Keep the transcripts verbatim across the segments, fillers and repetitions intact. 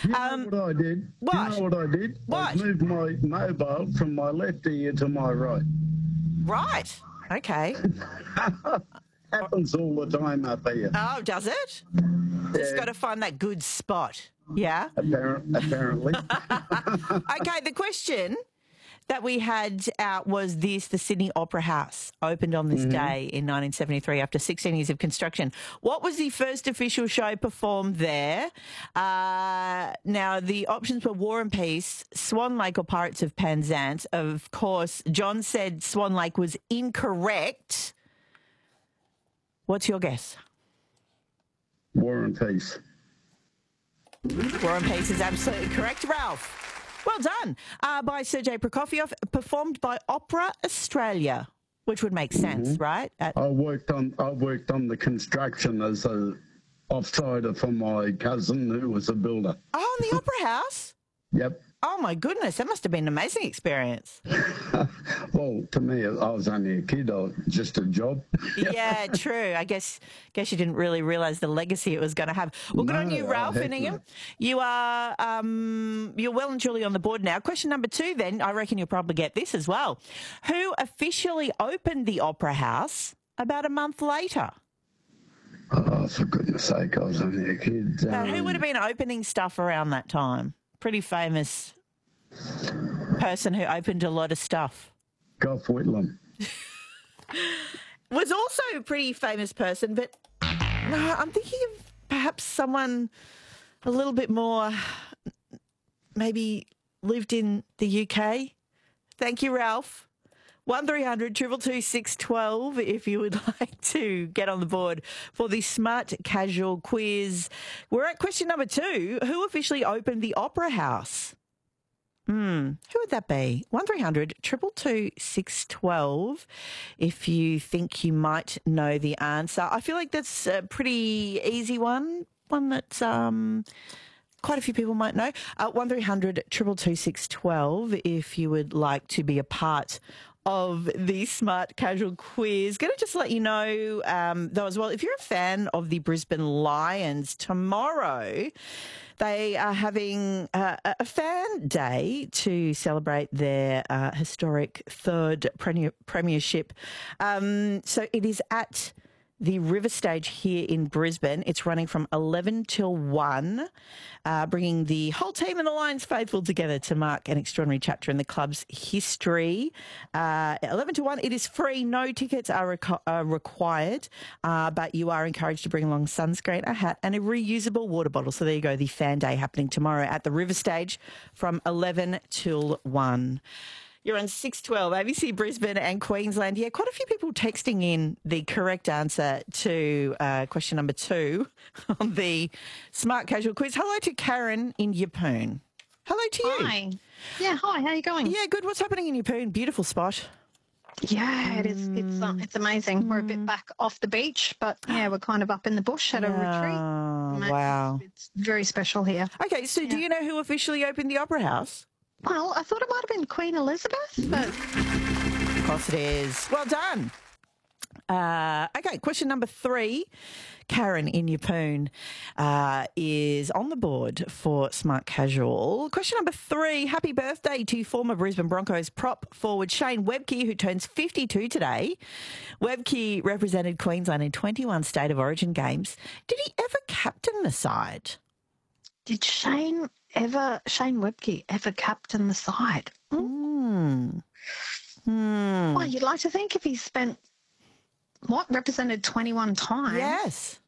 You know Um, what I did? what? You know what I did? What? I moved my mobile from my left ear to my right. right. Okay. Happens all the time up here. Oh, does it? Just got to find that good spot. Yeah. Apparent, apparently. Okay, the question that we had out was this: the Sydney Opera House opened on this day in nineteen seventy-three after sixteen years of construction. What was the first official show performed there? Uh, now, the options were War and Peace, Swan Lake or Pirates of Penzance. Of course, John said Swan Lake was incorrect. What's your guess? War and Peace. War and Peace is absolutely correct, Ralph. Well done. Uh, by Sergei Prokofiev, performed by Opera Australia, which would make sense, mm-hmm. right? At- I worked on I worked on the construction as a offsider for my cousin who was a builder. Oh, in the Opera House? Yep. Oh, my goodness. That must have been an amazing experience. Well, to me, I was only a kid. I was just a job. Yeah, true. I guess guess you didn't really realise the legacy it was going to have. Well, good No, on you, Ralph oh, Inningham. You are um, you're well and truly on the board now. Question number two, then. I reckon you'll probably get this as well. Who officially opened the Opera House about a month later? Oh, for goodness sake, I was only a kid. Now, Um, who would have been opening stuff around that time? Pretty famous person who opened a lot of stuff. Gough Whitlam. Was also a pretty famous person, but no, I'm thinking of perhaps someone a little bit more, maybe lived in the U K. Thank you, Ralph. one three hundred two two two six one two if you would like to get on the board for the Smart Casual quiz. We're at question number two. Who officially opened the Opera House? Hmm, who would that be? one three hundred two two two six one two if you think you might know the answer. I feel like that's a pretty easy one, one that's um, quite a few people might know. Uh, one three hundred two two two six one two if you would like to be a part of the Smart Casual quiz. Going to just let you know, um, though, as well, if you're a fan of the Brisbane Lions, tomorrow they are having uh, a fan day to celebrate their uh, historic third premier- premiership. Um, so it is at the River Stage here in Brisbane. It's running from eleven till one, uh, bringing the whole team and the Lions faithful together to mark an extraordinary chapter in the club's history. Uh, eleven to one, it is free. No tickets are, reco- are required, uh, but you are encouraged to bring along sunscreen, a hat and a reusable water bottle. So there you go, the fan day happening tomorrow at the River Stage from eleven till one. You're on six twelve, A B C Brisbane and Queensland. Yeah, quite a few people texting in the correct answer to uh, question number two on the Smart Casual quiz. Hello to Karen in Yeppoon. Hello to you. Hi. Yeah, hi. How are you going? Yeah, good. What's happening in Yeppoon? Beautiful spot. Yeah, it is. It's uh, it's amazing. We're a bit back off the beach, but yeah, we're kind of up in the bush at a retreat. Oh, It's- wow. It's very special here. Okay, so do you know who officially opened the Opera House? Well, I thought it might have been Queen Elizabeth, but Of course it is. Well done. Uh, okay, question number three. Karen in Yeppoon uh, is on the board for Smart Casual. Question number three. Happy birthday to former Brisbane Broncos prop forward Shane Webke, who turns fifty-two today. Webke represented Queensland in twenty-one State of Origin games. Did he ever captain the side? did Shane ever, Shane Webke ever captain the side? Hmm. Hmm. Well, you'd like to think if he spent, what, represented twenty-one times? Yes.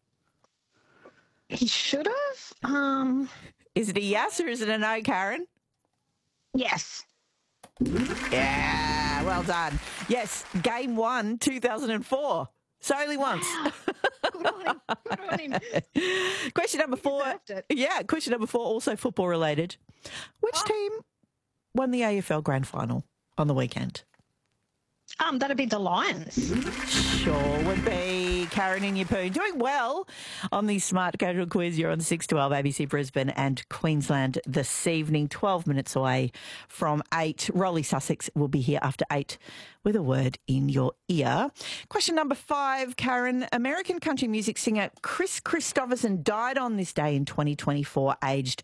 He should have. Um, Is it a yes or is it a no, Karen? yes. Yeah, well done. Yes, game one, two thousand four. So only once. Good on him. Good on him. Question number four. deserved it. Yeah, question number four, also football related. Which Oh. team won the A F L Grand Final on the weekend? Um, that'd be the Lions. Sure would be. Karen in Yeppoon doing well on the Smart Casual quiz. You're on six twelve A B C Brisbane and Queensland this evening, twelve minutes away from eight. Rolly Sussex will be here after eight with a word in your ear. Question number five, Karen. American country music singer Chris Christopherson died on this day in twenty twenty-four, aged